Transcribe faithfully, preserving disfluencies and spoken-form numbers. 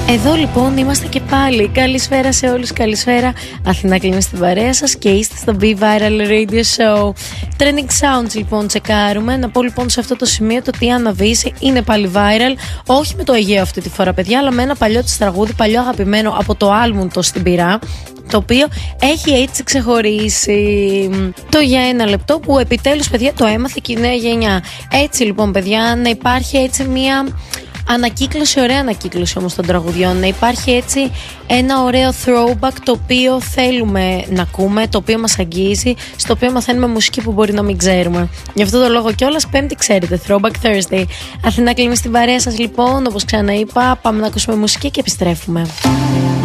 Εδώ λοιπόν είμαστε και πάλι. Καλησπέρα σε όλους, καλησπέρα. Αθηνά κλείνει στην παρέα σας και είστε στο Be Viral Radio Show. Trending Sounds λοιπόν τσεκάρουμε. Να πω λοιπόν σε αυτό το σημείο το τι αναβήσει είναι πάλι viral. Όχι με το Αιγαίο αυτή τη φορά, παιδιά, αλλά με ένα παλιό της τραγούδι, παλιό αγαπημένο από το άλμπουμ το Στην Πυρά, το οποίο έχει έτσι ξεχωρίσει το για ένα λεπτό που επιτέλους, παιδιά, το έμαθε και η νέα γενιά. Έτσι λοιπόν, παιδιά, να υπάρχει έτσι μια ανακύκλωση, ωραία ανακύκλωση όμως των τραγουδιών, να υπάρχει έτσι ένα ωραίο throwback το οποίο θέλουμε να ακούμε, το οποίο μας αγγίζει, στο οποίο μαθαίνουμε μουσική που μπορεί να μην ξέρουμε. Γι' αυτό το λόγο κιόλας Πέμπτη, ξέρετε, Throwback Thursday. Αθηνά κλείνει στην παρέα σας λοιπόν, όπως ξαναείπα, πάμε να ακούσουμε μουσική και επιστρέφουμε.